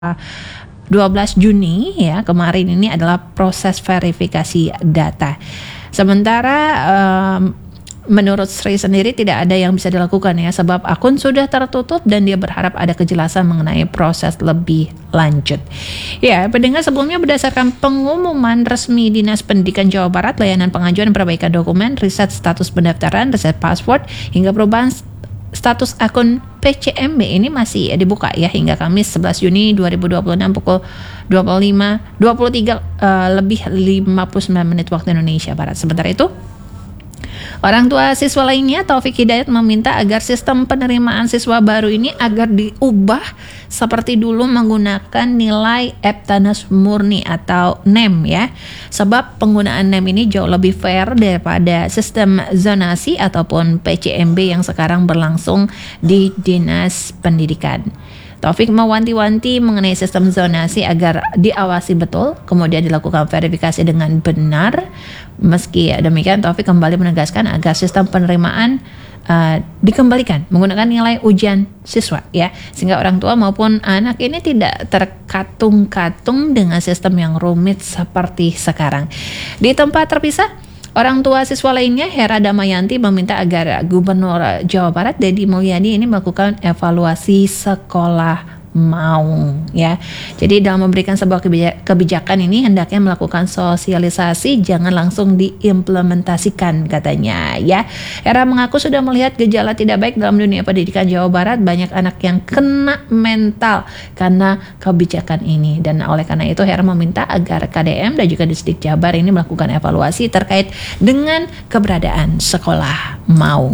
12 Juni ya kemarin ini adalah proses verifikasi data. Sementara menurut Sri sendiri tidak ada yang bisa dilakukan ya, sebab akun sudah tertutup dan dia berharap ada kejelasan mengenai proses lebih lanjut. Ya, pendengar, sebelumnya berdasarkan pengumuman resmi Dinas Pendidikan Jawa Barat, layanan pengajuan dan perbaikan dokumen, riset status pendaftaran, riset password, hingga perubahan status akun PCMB ini masih dibuka ya hingga Kamis 11 Juni 2026 pukul 23 lebih 59 menit waktu Indonesia Barat. Sementara itu, orang tua siswa lainnya, Taufik Hidayat, meminta agar sistem penerimaan siswa baru ini agar diubah seperti dulu menggunakan nilai Eptanas murni atau NEM ya. Sebab penggunaan NEM ini jauh lebih fair daripada sistem zonasi ataupun PCMB yang sekarang berlangsung di Dinas Pendidikan. Taufik mewanti-wanti mengenai sistem zonasi agar diawasi betul, kemudian dilakukan verifikasi dengan benar. Meski demikian, Taufik kembali menegaskan agar sistem penerimaan dikembalikan menggunakan nilai ujian siswa ya, sehingga orang tua maupun anak ini tidak terkatung-katung dengan sistem yang rumit seperti sekarang. Di tempat terpisah, orang tua siswa lainnya, Hera Damayanti, meminta agar Gubernur Jawa Barat Deddy Mulyadi ini melakukan evaluasi sekolah Maung ya. Jadi dalam memberikan sebuah kebijakan ini hendaknya melakukan sosialisasi, jangan langsung diimplementasikan katanya ya. Hera mengaku sudah melihat gejala tidak baik dalam dunia pendidikan Jawa Barat, banyak anak yang kena mental karena kebijakan ini, dan oleh karena itu Hera meminta agar KDM dan juga Distrik Jabar ini melakukan evaluasi terkait dengan keberadaan sekolah Maung.